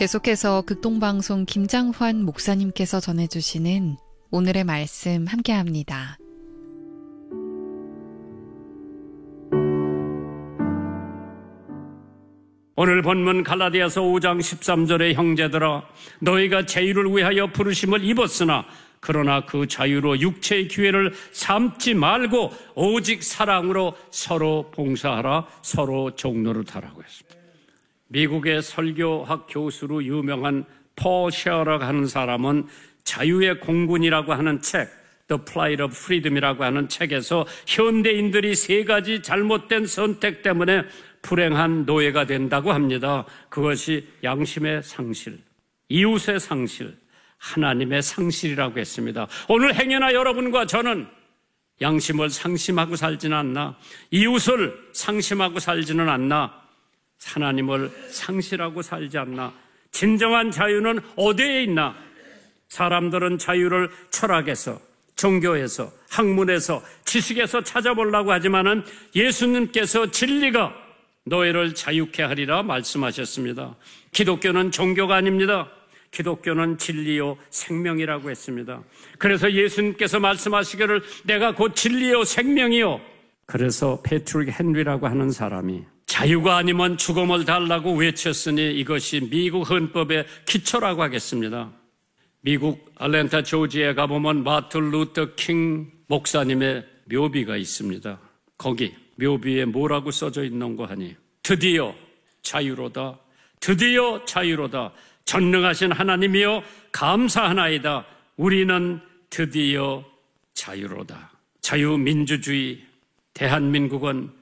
계속해서 극동방송 김장환 목사님께서 전해주시는 오늘의 말씀 함께합니다. 오늘 본문 갈라디아서 5장 13절의 형제들아, 너희가 자유를 위하여 부르심을 입었으나 그러나 그 자유로 육체의 기회를 삼지 말고 오직 사랑으로 서로 봉사하라, 서로 종노릇하라고 했습니다. 미국의 설교학 교수로 유명한 폴 셰어라고 하는 사람은 자유의 공군이라고 하는 책, The Plight of Freedom이라고 하는 책에서 현대인들이 세 가지 잘못된 선택 때문에 불행한 노예가 된다고 합니다. 그것이 양심의 상실, 이웃의 상실, 하나님의 상실이라고 했습니다. 오늘 행여나 여러분과 저는 양심을 상심하고 살지는 않나, 이웃을 상심하고 살지는 않나, 하나님을 상실하고 살지 않나. 진정한 자유는 어디에 있나? 사람들은 자유를 철학에서, 종교에서, 학문에서, 지식에서 찾아보려고 하지만은 예수님께서 진리가 너희를 자유케 하리라 말씀하셨습니다. 기독교는 종교가 아닙니다. 기독교는 진리요 생명이라고 했습니다. 그래서 예수님께서 말씀하시기를 내가 곧 진리요 생명이요. 그래서 패트릭 헨리라고 하는 사람이 자유가 아니면 죽음을 달라고 외쳤으니 이것이 미국 헌법의 기초라고 하겠습니다. 미국 아틀랜타 조지아에 가보면 마틴 루터 킹 목사님의 묘비가 있습니다. 거기 묘비에 뭐라고 써져 있는고 하니 드디어 자유로다, 드디어 자유로다, 전능하신 하나님이여 감사하나이다, 우리는 드디어 자유로다. 자유민주주의 대한민국은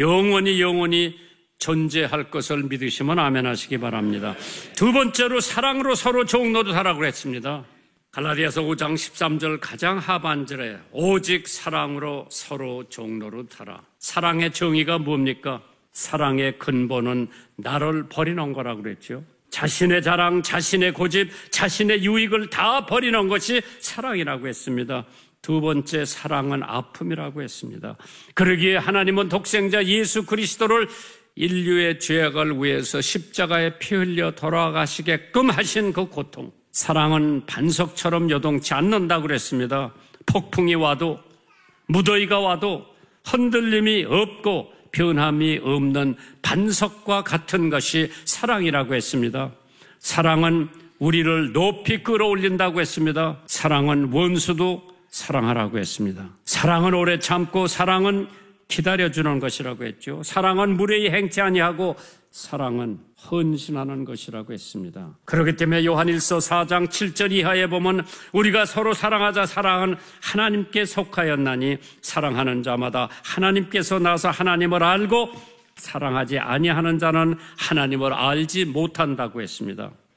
영원히 존재할 것을 믿으시면 아멘 하시기 바랍니다. 두 번째로 사랑으로 서로 종노릇하라고 했습니다. 갈라디아서 5장 13절 가장 하반절에 오직 사랑으로 서로 종노릇하라. 사랑의 정의가 뭡니까? 사랑의 근본은 나를 버리는 거라고 그랬죠. 자신의 자랑, 자신의 고집, 자신의 유익을 다 버리는 것이 사랑이라고 했습니다. 두 번째, 사랑은 아픔이라고 했습니다. 그러기에 하나님은 독생자 예수 그리스도를 인류의 죄악을 위해서 십자가에 피 흘려 돌아가시게끔 하신 그 고통, 사랑은 반석처럼 요동치 않는다고 그랬습니다. 폭풍이 와도, 무더위가 와도 흔들림이 없고 변함이 없는 반석과 같은 것이 사랑이라고 했습니다. 사랑은 우리를 높이 끌어올린다고 했습니다. 사랑은 원수도 사랑하라고 했습니다. 사랑은 오래 참고 사랑은 기다려주는 것이라고 했죠. 사랑은 무례히 행치 아니하고 사랑은 헌신하는 것이라고 했습니다. 그렇기 때문에 요한일서 4장 7절 이하에 보면 우리가 서로 사랑하자, 사랑은 하나님께 속하였나니 사랑하는 자마다 하나님께서 나서 하나님을 알고 사랑하지 아니하는 자는 하나님을 알지 못한다고 했습니다.